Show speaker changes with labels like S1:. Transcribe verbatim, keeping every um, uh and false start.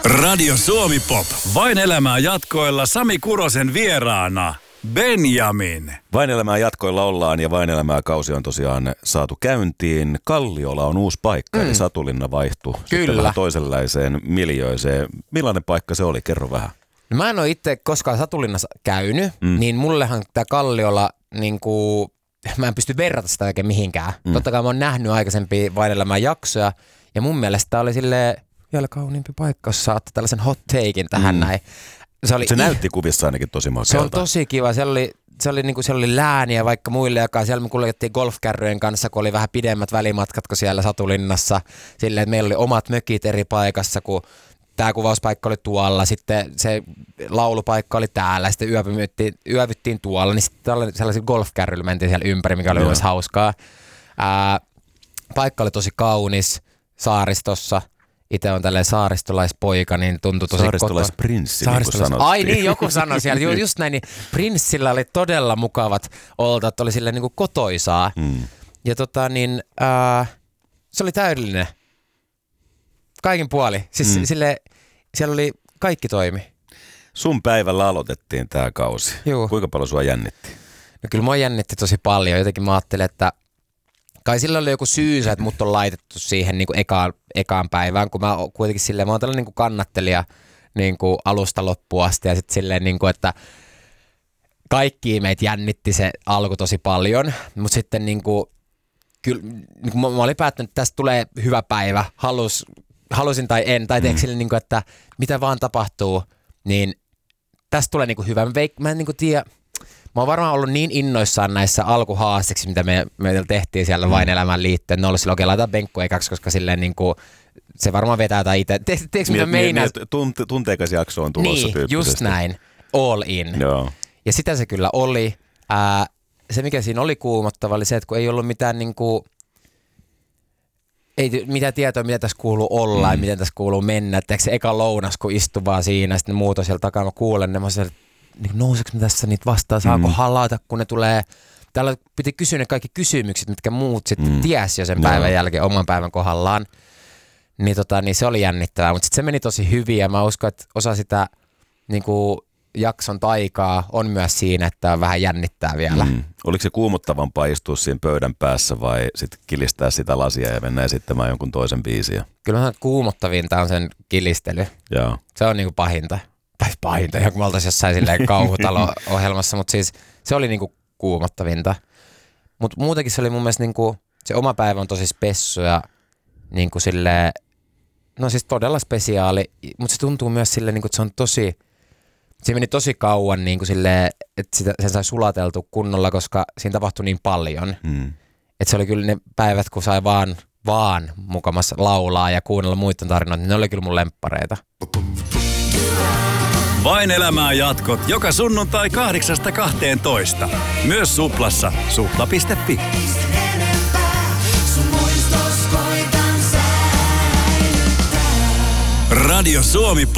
S1: Radio Suomi Pop. Vain elämää jatkoilla Sami Kurosen vieraana Benjamin.
S2: Vain elämää jatkoilla ollaan ja Vain elämää kausi on tosiaan saatu käyntiin. Kalliola on uusi paikka, mm. eli Satulinna vaihtui sitten vähän toisenlaiseen miljööseen. Millainen paikka se oli? Kerro vähän.
S3: No mä en ole itse koskaan Satulinnassa käynyt, mm. niin mullehan tämä Kalliola, niin kuin, mä en pysty verrata sitä oikein mihinkään. Mm. Totta kai mä oon nähnyt aikaisempia Vain elämää jaksoja ja mun mielestä tää oli silleen vielä kauniimpi paikka, jos saatte tällaisen hot takein tähän mm. näin. Se, oli
S2: se näytti kuvissa ainakin tosi makealta.
S3: Se on tosi kiva. Siellä oli, se oli, niin kuin, siellä oli lääniä vaikka muille, joka siellä me kuljettiin golfkärryjen kanssa, kun oli vähän pidemmät välimatkat kuin siellä Satulinnassa. Silleen, että meillä oli omat mökit eri paikassa, kun tämä kuvauspaikka oli tuolla, sitten se laulupaikka oli täällä, sitten yövyttiin, yövyttiin tuolla, niin sitten sellaisilla golfkärryillä mentiin siellä ympäri, mikä oli myös hauskaa. Ää, paikka oli tosi kaunis saaristossa. Itse on tälleen saaristolaispoika, niin tuntui tosi
S2: Saaristolaisprinssi, niin kuin sanottiin.
S3: Ai niin, joku sanoi siellä. Ju, just näin, niin prinssillä oli todella mukavat oltat, oli silleen niin kuin kotoisaa. Mm. Ja tota niin, äh, se oli täydellinen. Kaikin puoli. Siis mm. sille, siellä oli, kaikki toimi.
S2: Sun päivällä aloitettiin tää kausi. Juu. Kuinka paljon sua jännitti?
S3: No kyllä mua jännitti tosi paljon. Jotenkin mä ajattelin, että kai sillä oli joku syysä, että mut on laitettu siihen niin kuin ekaan, ekaan päivään, kun mä kuitenkin silleen, mä oon tällainen niin kuin kannattelija niin kuin alusta loppuun asti ja sitten silleen, niin kuin, että kaikki meitä jännitti se alku tosi paljon, mutta sitten niin kuin, kyllä, niin kuin mä, mä olin päättänyt, että tästä tulee hyvä päivä, Halus, halusin tai en, tai teekö sille, niin kuin, että mitä vaan tapahtuu, niin tästä tulee niin kuin hyvä. Mä, veik, mä en niin kuin tiedä. Mä oon varmaan ollut niin innoissaan näissä alkuhaasteiksi, mitä me, me tehtiin siellä mm. Vain elämään liittyen. Ne on ollut silloin, okei, laitetaan benkku ekaksi, koska silleen niin kuin, se varmaan vetää jotain itse. Tiedätkö mitä meinaa?
S2: Tunte, tunteikas jakso on tulossa
S3: niin,
S2: tyyppisesti.
S3: Just näin. All in.
S2: Joo.
S3: Ja sitä se kyllä oli. Ää, se, mikä siinä oli kuumottava, oli se, että kun ei ollut mitään niin kuin, ei mitään tietoa, mitä tässä kuuluu olla mm. ja miten tässä kuuluu mennä. Että se eka lounas, kun istuu vaan siinä, sitten muut on siellä takana, mä kuulen ne, mä niin nouseeko me tässä niitä vastaan, saako mm. halata, kun ne tulee. Täällä piti kysyä ne kaikki kysymykset, mitkä muut sitten mm. tiesi jo sen päivän no. jälkeen oman päivän kohdallaan. Niin, tota, niin se oli jännittävää, mutta sitten se meni tosi hyvin ja mä uskon, että osa sitä niin kuin jakson taikaa on myös siinä, että on vähän jännittää vielä. Mm.
S2: Oliko se kuumottavampaa istua siinä pöydän päässä vai sitten kilistää sitä lasia ja mennä esittämään jonkun toisen biisiä? Kyllä
S3: mä sanon, että kuumottavinta on sen kilistely.
S2: Joo.
S3: Se on niin kuin pahinta. Tai pahinta, ihan kun me oltaisiin jossain silleen kauhutalo-ohjelmassa, mutta siis se oli niinku kuumottavinta. Mutta muutenkin se oli mun mielestä niinku, se oma päivä on tosi spessu ja niinku silleen, no siis todella spesiaali, mutta se tuntuu myös silleen, niinku, että se on tosi, se meni tosi kauan niinku silleen, että sitä, sen sai sulateltu kunnolla, koska siinä tapahtui niin paljon. Mm. Että se oli kyllä ne päivät, kun sai vaan, vaan mukamassa laulaa ja kuunnella muiden tarinoita, niin ne oli kyllä mun lemppareita.
S1: Vain elämää jatkot joka sunnuntai kahdeksasta kahteentoista. Myös Suplassa. supla piste fi. Radio Suomi.